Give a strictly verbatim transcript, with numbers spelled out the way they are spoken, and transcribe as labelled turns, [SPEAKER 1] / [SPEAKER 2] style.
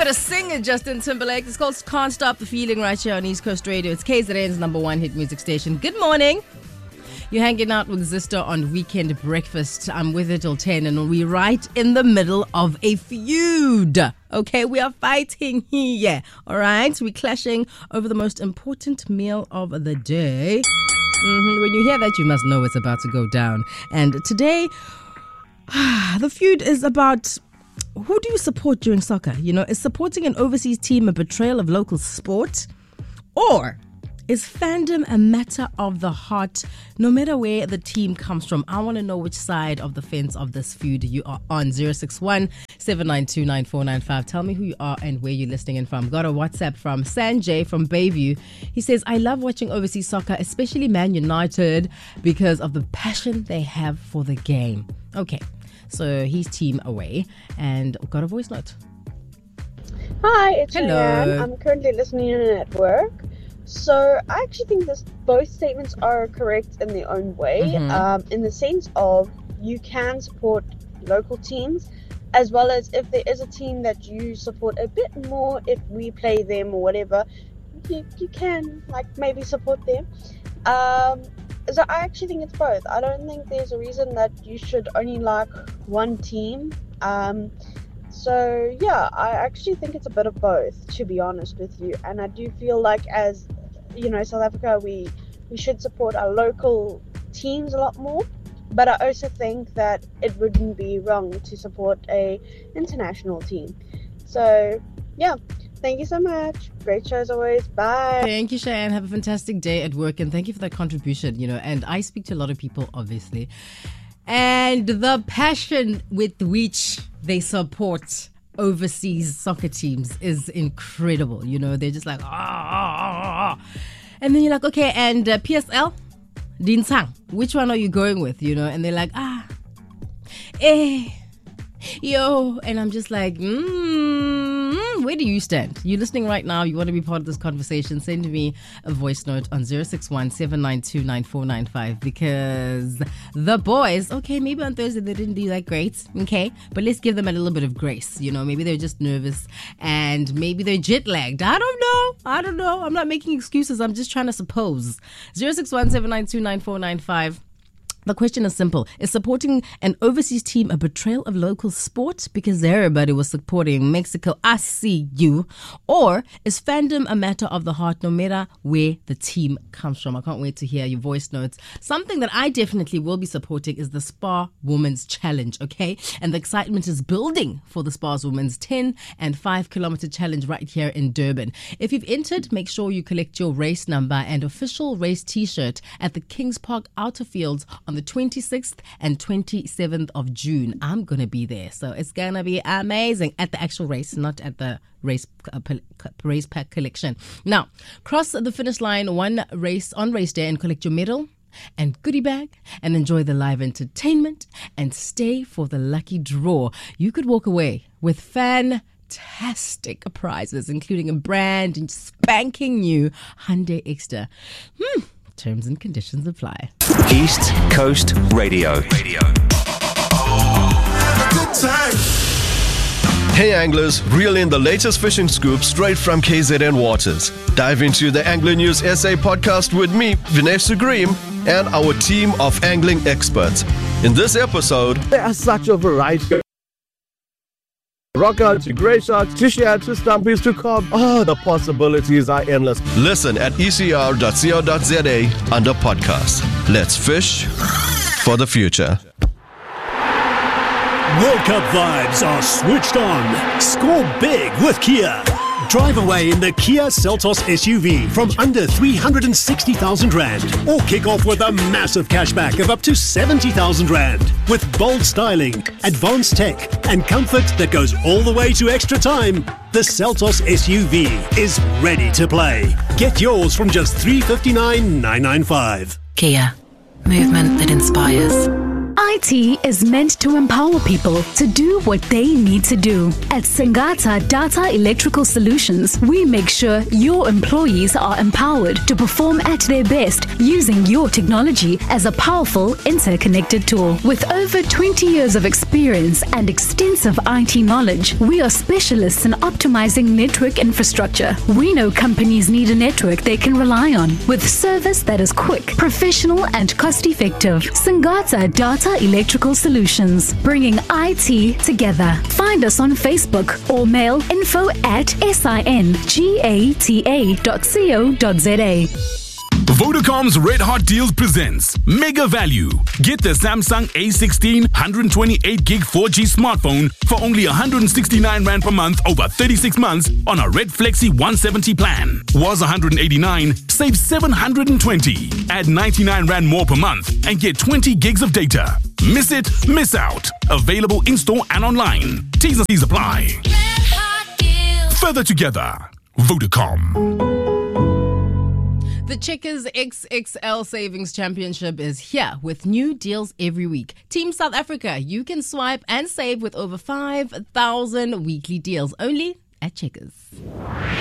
[SPEAKER 1] better sing it, Justin Timberlake. It's called Can't Stop the Feeling right here on East Coast Radio. It's K Z N's number one hit music station. Good morning. You're hanging out with Zisto on Weekend Breakfast. I'm with it till ten, and we're right in the middle of a feud. Okay, we are fighting here. All right, we're clashing over the most important meal of the day. Mm-hmm. When you hear that, you must know it's about to go down. And today, the feud is about who do you support during soccer? You know, is supporting an overseas team a betrayal of local sport? Or is fandom a matter of the heart, no matter where the team comes from? I want to know which side of the fence of this feud you are on. zero six one, seven nine two, nine four nine five. Tell me who you are and where you're listening in from. Got a WhatsApp from Sanjay from Bayview. He says, I love watching overseas soccer, especially Man United, because of the passion they have for the game. Okay, so he's team away and got a voice note.
[SPEAKER 2] Hi, it's
[SPEAKER 1] Hello.
[SPEAKER 2] Ryan. I'm currently listening in at work. So I actually think this both statements are correct in their own way,
[SPEAKER 1] Mm-hmm.
[SPEAKER 2] um, in the sense of you can support local teams, as well as if there is a team that you support a bit more, if we play them or whatever, you, you can like maybe support them. Um, so I actually think it's both. I don't think there's a reason that you should only like one team. Um, So, yeah, I actually think it's a bit of both, to be honest with you. And I do feel like as, you know, South Africa, we, we should support our local teams a lot more. But I also think that it wouldn't be wrong to support a international team. So, yeah, thank you so much. Great show as always. Bye.
[SPEAKER 1] Thank you, Cheyenne. Have a fantastic day at work. And thank you for that contribution, you know. And I speak to a lot of people, obviously. And the passion with which they support overseas soccer teams is incredible. You know, they're just like, ah, ah, ah, ah. And then you're like, okay, and uh, P S L, Din Sang, which one are you going with? You know, and they're like, ah, eh, yo. And I'm just like, mm, where do you stand? You're listening right now. You want to be part of this conversation? Send me a voice note on zero six one, seven nine two, nine four nine five, because the boys, okay, maybe on Thursday they didn't do that great, okay, but let's give them a little bit of grace. You know, maybe they're just nervous and maybe they're jet lagged. I don't know. I don't know. I'm not making excuses. I'm just trying to suppose. zero six one, seven nine two, nine four nine five. The question is simple. Is supporting an overseas team a betrayal of local sport because everybody was supporting Mexico? I see you. Or is fandom a matter of the heart no matter where the team comes from? I can't wait to hear your voice notes. Something that I definitely will be supporting is the Spa Women's Challenge, okay? And the excitement is building for the Spa Women's ten and five kilometer challenge right here in Durban. If you've entered, make sure you collect your race number and official race t-shirt at the Kings Park Outer Fields on the twenty-sixth and twenty-seventh of June. I'm going to be there. So it's going to be amazing at the actual race, not at the race uh, race pack collection. Now, cross the finish line one race on race day and collect your medal and goodie bag and enjoy the live entertainment and stay for the lucky draw. You could walk away with fantastic prizes, including a brand and spanking new Hyundai Extra. Hmm. Terms and conditions apply.
[SPEAKER 3] East Coast Radio. Radio.
[SPEAKER 4] Good time.
[SPEAKER 5] Hey anglers, reel in the latest fishing scoop straight from K Z N Waters. Dive into the Angler News S A podcast with me, Vinesh Sugrim, and our team of angling experts. In this episode,
[SPEAKER 6] there are such a variety. Rocker to grey sharks to shad to stumpies to carp. Oh, the possibilities are endless.
[SPEAKER 5] listen at e c r dot co dot z a under podcast. Let's fish for the future.
[SPEAKER 7] World Cup vibes are switched on. Score big with Kia. Drive away in the Kia Seltos S U V from under three hundred sixty thousand rand, or kick off with a massive cashback of up to seventy thousand rand. With bold styling, advanced tech, and comfort that goes all the way to extra time, the Seltos S U V is ready to play. Get yours from just three hundred fifty-nine thousand nine hundred ninety-five.
[SPEAKER 8] Kia. Movement that inspires.
[SPEAKER 4] I T is meant to empower people to do what they need to do. At Singata Data Electrical Solutions, we make sure your employees are empowered to perform at their best using your technology as a powerful interconnected tool. With over twenty years of experience and extensive I T knowledge, we are specialists in optimizing network infrastructure. We know companies need a network they can rely on with service that is quick, professional, and cost-effective. Singata Data Electrical Solutions, bringing I T together. Find us on Facebook or mail info at singata dot co dot za.
[SPEAKER 8] Vodacom's Red Hot Deals presents Mega Value. Get the Samsung A sixteen one twenty-eight gig four G smartphone for only one hundred sixty-nine rand per month over thirty-six months on a Red Flexi one seventy plan. Was one hundred eighty-nine, save seven hundred twenty. Add ninety-nine rand more per month and get twenty gigs of data. Miss it, miss out. Available in-store and online. T's and C's apply. Further together. Vodacom.
[SPEAKER 1] The Checkers X X L Savings Championship is here with new deals every week. Team South Africa, you can swipe and save with over five thousand weekly deals only at Checkers.